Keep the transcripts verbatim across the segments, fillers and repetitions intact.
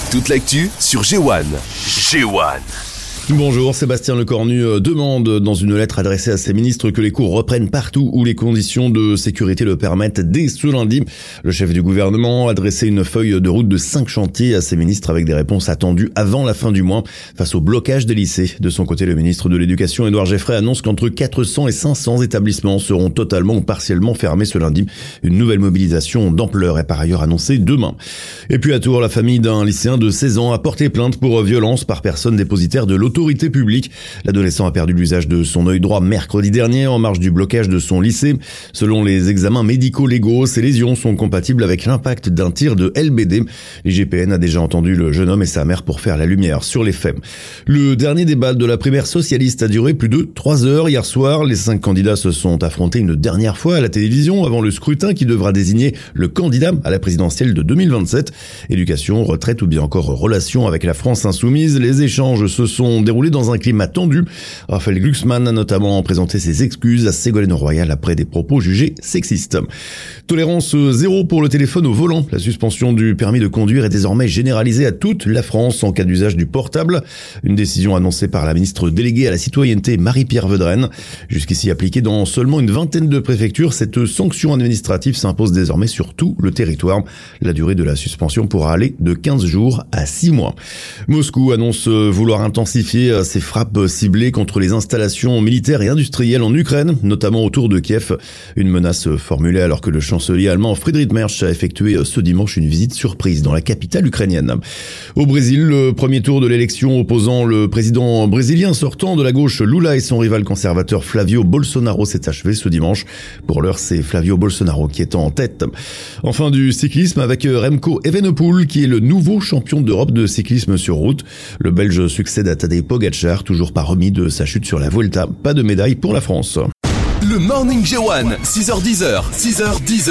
Toute l'actu sur G un. G un. Bonjour, Sébastien Lecornu demande dans une lettre adressée à ses ministres que les cours reprennent partout où les conditions de sécurité le permettent dès ce lundi. Le chef du gouvernement a adressé une feuille de route de cinq chantiers à ses ministres avec des réponses attendues avant la fin du mois face au blocage des lycées. De son côté, le ministre de l'Éducation, Édouard Geoffroy, annonce qu'entre quatre cents et cinq cents établissements seront totalement ou partiellement fermés ce lundi. Une nouvelle mobilisation d'ampleur est par ailleurs annoncée demain. Et puis à Tours, la famille d'un lycéen de seize ans a porté plainte pour violence par personne dépositaire de l'autorité publique. L'adolescent a perdu l'usage de son œil droit mercredi dernier en marge du blocage de son lycée. Selon les examens médico-légaux, ces lésions sont compatibles avec l'impact d'un tir de L B D. L'I G P N a déjà entendu le jeune homme et sa mère pour faire la lumière sur les faits. Le dernier débat de la primaire socialiste a duré plus de trois heures hier soir. Les cinq candidats se sont affrontés une dernière fois à la télévision avant le scrutin qui devra désigner le candidat à la présidentielle de deux mille vingt-sept. Éducation, retraite ou bien encore relations avec la France insoumise. Les échanges se sont déroulé dans un climat tendu. Raphaël Glucksmann a notamment présenté ses excuses à Ségolène Royal après des propos jugés sexistes. Tolérance zéro pour le téléphone au volant. La suspension du permis de conduire est désormais généralisée à toute la France en cas d'usage du portable. Une décision annoncée par la ministre déléguée à la citoyenneté Marie-Pierre Vedrenne. Jusqu'ici appliquée dans seulement une vingtaine de préfectures, cette sanction administrative s'impose désormais sur tout le territoire. La durée de la suspension pourra aller de quinze jours à six mois. Moscou annonce vouloir intensifier ces frappes ciblées contre les installations militaires et industrielles en Ukraine, notamment autour de Kiev. Une menace formulée alors que le chancelier allemand Friedrich Merz a effectué ce dimanche une visite surprise dans la capitale ukrainienne. Au Brésil, le premier tour de l'élection opposant le président brésilien sortant de la gauche Lula et son rival conservateur Flavio Bolsonaro s'est achevé ce dimanche. Pour l'heure, c'est Flavio Bolsonaro qui est en tête. Enfin, du cyclisme avec Remco Evenepoel qui est le nouveau champion d'Europe de cyclisme sur route. Le Belge succède à Tadej Pogacar, toujours pas remis de sa chute sur la Vuelta. Pas de médaille pour la France. Le Morning G un, six heures dix, six heures dix.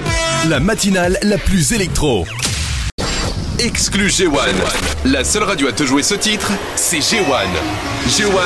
La matinale la plus électro. Exclu G un. La seule radio à te jouer ce titre, c'est G un. G un.